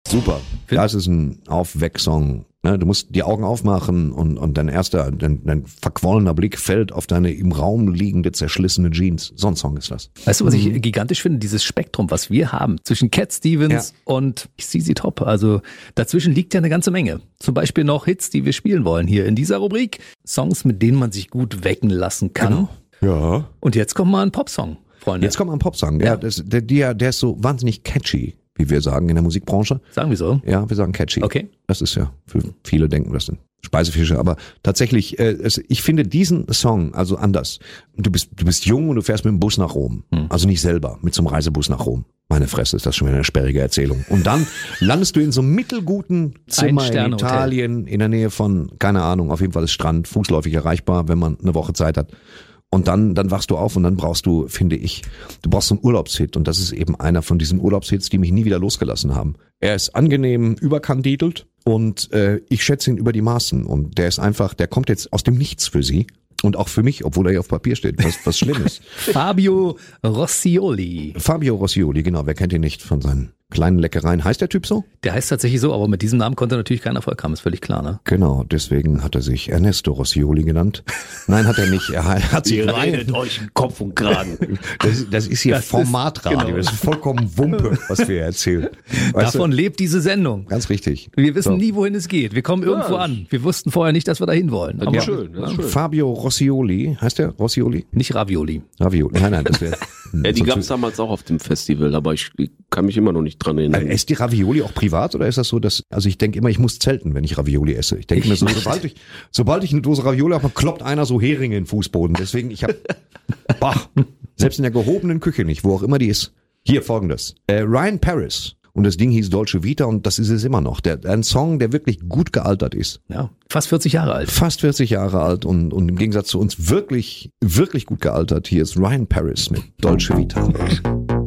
Super. Das ist ein Aufwecksong. Du musst die Augen aufmachen und dein verquollener Blick fällt auf deine im Raum liegende, zerschlissene Jeans. So ein Song ist das. Weißt du, was ich gigantisch finde? Dieses Spektrum, was wir haben zwischen Cat Stevens und ZZ Top. Also dazwischen liegt ja eine ganze Menge. Zum Beispiel noch Hits, die wir spielen wollen hier in dieser Rubrik. Songs, mit denen man sich gut wecken lassen kann. Genau. Ja. Und jetzt kommt mal ein Popsong, Freunde. Jetzt kommt mal ein Popsong. Ja, der ist so wahnsinnig catchy, wie wir sagen in der Musikbranche. Sagen wir so? Ja, wir sagen catchy. Okay. Das ist ja, für viele denken, das sind Speisefische, aber tatsächlich, ich finde diesen Song also anders. Du bist jung und du fährst mit dem Bus nach Rom. Also nicht selber, mit so einem Reisebus nach Rom. Meine Fresse, ist das schon wieder eine sperrige Erzählung. Und dann landest du in so einem mittelguten Zimmer in Italien, in der Nähe von, keine Ahnung, auf jeden Fall ist Strand, fußläufig erreichbar, wenn man eine Woche Zeit hat. Und dann wachst du auf und dann brauchst du, finde ich, du brauchst so einen Urlaubshit. Und das ist eben einer von diesen Urlaubshits, die mich nie wieder losgelassen haben. Er ist angenehm überkandidelt und ich schätze ihn über die Maßen. Und der ist einfach, der kommt jetzt aus dem Nichts für Sie. Und auch für mich, obwohl er hier auf Papier steht, was Schlimmes. Fabio Rossioli. Fabio Rossioli, genau, wer kennt ihn nicht von seinen kleinen Leckereien. Heißt der Typ so? Der heißt tatsächlich so, aber mit diesem Namen konnte er natürlich keinen Erfolg haben, ist völlig klar, ne? Genau, deswegen hat er sich Ernesto Rossioli genannt. Nein, hat er nicht. Er hat sich redet euch in Kopf und Kragen. Das ist hier Formatradio. Genau. Das ist vollkommen Wumpe, was wir hier erzählen. Davon lebt diese Sendung. Ganz richtig. Wir wissen nie, wohin es geht. Wir kommen irgendwo an. Wir wussten vorher nicht, dass wir dahin wollen. Aber schön, das ist schön. Fabio Rossioli, heißt der Rossioli? Nicht Ravioli. Ravioli, nein, das wäre... Ja, die gab es damals auch auf dem Festival, aber ich kann mich immer noch nicht dran erinnern. Esst die Ravioli auch privat oder ist das so, dass, also ich denke immer, ich muss zelten, wenn ich Ravioli esse. Ich denke mir so, sobald ich eine Dose Ravioli habe, kloppt einer so Heringe in den Fußboden. Deswegen, selbst in der gehobenen Küche nicht, wo auch immer die ist. Hier folgendes. Ryan Paris. Und das Ding hieß Dolce Vita und das ist es immer noch. Ein Song, der wirklich gut gealtert ist. Ja, fast 40 Jahre alt. Fast 40 Jahre alt und im Gegensatz zu uns wirklich, wirklich gut gealtert. Hier ist Ryan Paris mit Dolce Vita.